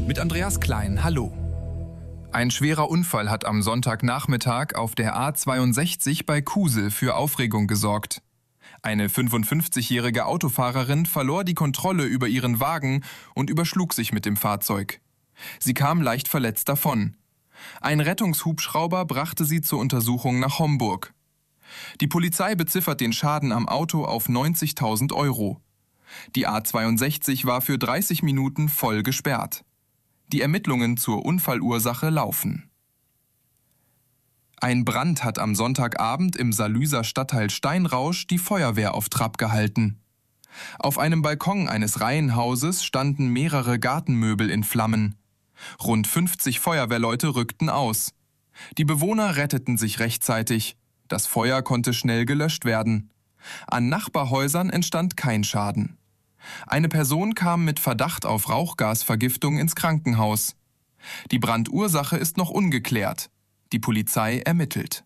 Mit Andreas Klein, hallo. Ein schwerer Unfall hat am Sonntagnachmittag auf der A62 bei Kusel für Aufregung gesorgt. Eine 55-jährige Autofahrerin verlor die Kontrolle über ihren Wagen und überschlug sich mit dem Fahrzeug. Sie kam leicht verletzt davon. Ein Rettungshubschrauber brachte sie zur Untersuchung nach Homburg. Die Polizei beziffert den Schaden am Auto auf 90.000 Euro. Die A62 war für 30 Minuten voll gesperrt. Die Ermittlungen zur Unfallursache laufen. Ein Brand hat am Sonntagabend im Salüser Stadtteil Steinrausch die Feuerwehr auf Trab gehalten. Auf einem Balkon eines Reihenhauses standen mehrere Gartenmöbel in Flammen. Rund 50 Feuerwehrleute rückten aus. Die Bewohner retteten sich rechtzeitig. Das Feuer konnte schnell gelöscht werden. An Nachbarhäusern entstand kein Schaden. Eine Person kam mit Verdacht auf Rauchgasvergiftung ins Krankenhaus. Die Brandursache ist noch ungeklärt. Die Polizei ermittelt.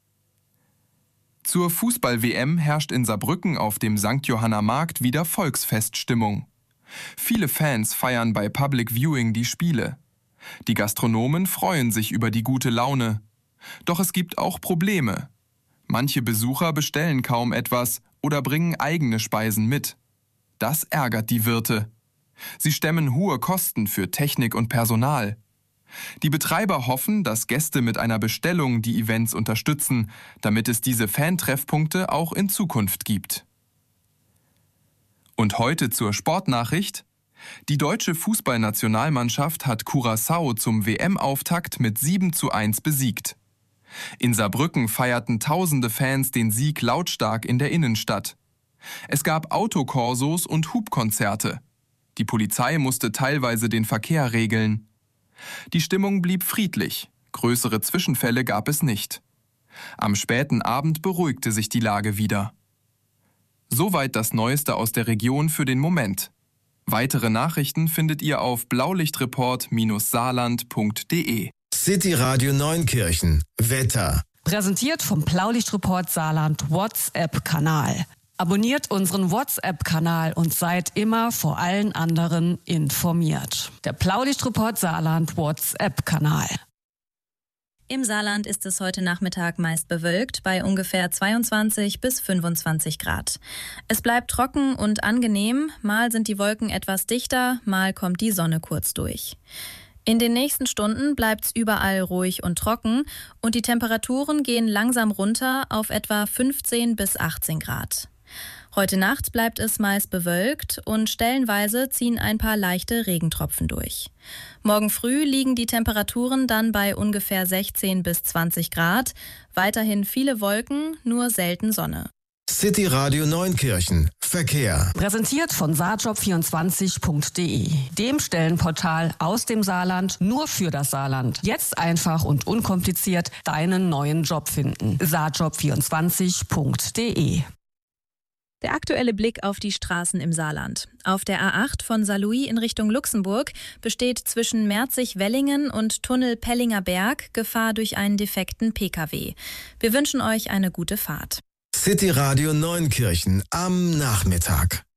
Zur Fußball-WM herrscht in Saarbrücken auf dem St. Johanna Markt wieder Volksfeststimmung. Viele Fans feiern bei Public Viewing die Spiele. Die Gastronomen freuen sich über die gute Laune. Doch es gibt auch Probleme. Manche Besucher bestellen kaum etwas oder bringen eigene Speisen mit. Das ärgert die Wirte. Sie stemmen hohe Kosten für Technik und Personal. Die Betreiber hoffen, dass Gäste mit einer Bestellung die Events unterstützen, damit es diese Fan-Treffpunkte auch in Zukunft gibt. Und heute zur Sportnachricht. Die deutsche Fußballnationalmannschaft hat Curaçao zum WM-Auftakt mit 7:1 besiegt. In Saarbrücken feierten tausende Fans den Sieg lautstark in der Innenstadt. Es gab Autokorsos und Hubkonzerte. Die Polizei musste teilweise den Verkehr regeln. Die Stimmung blieb friedlich. Größere Zwischenfälle gab es nicht. Am späten Abend beruhigte sich die Lage wieder. Soweit das Neueste aus der Region für den Moment. Weitere Nachrichten findet ihr auf blaulichtreport-saarland.de. City Radio Neunkirchen. Wetter. Präsentiert vom Blaulichtreport Saarland WhatsApp-Kanal. Abonniert unseren WhatsApp-Kanal und seid immer vor allen anderen informiert. Der Blaulichtreport Saarland WhatsApp-Kanal. Im Saarland ist es heute Nachmittag meist bewölkt bei ungefähr 22 bis 25 Grad. Es bleibt trocken und angenehm, mal sind die Wolken etwas dichter, mal kommt die Sonne kurz durch. In den nächsten Stunden bleibt's überall ruhig und trocken und die Temperaturen gehen langsam runter auf etwa 15 bis 18 Grad. Heute Nacht bleibt es meist bewölkt und stellenweise ziehen ein paar leichte Regentropfen durch. Morgen früh liegen die Temperaturen dann bei ungefähr 16 bis 20 Grad. Weiterhin viele Wolken, nur selten Sonne. City Radio Neunkirchen. Verkehr. Präsentiert von saarjob24.de, dem Stellenportal aus dem Saarland nur für das Saarland. Jetzt einfach und unkompliziert deinen neuen Job finden. saarjob24.de. Der aktuelle Blick auf die Straßen im Saarland. Auf der A8 von Saarlouis in Richtung Luxemburg besteht zwischen Merzig-Wellingen und Tunnel Pellinger Berg Gefahr durch einen defekten Pkw. Wir wünschen euch eine gute Fahrt. City Radio Neunkirchen am Nachmittag.